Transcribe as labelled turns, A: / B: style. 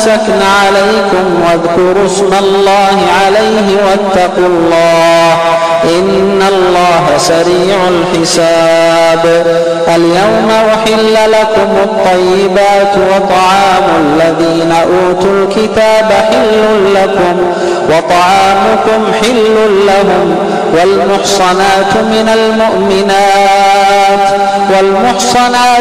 A: أمسكن عليكم واذكروا اسم الله عليه واتقوا الله إن الله سريع الحساب. اليوم أحل لكم الطيبات وطعام الذين أوتوا الكتاب حل لكم وطعامكم حل لهم والمحصنات من المؤمنات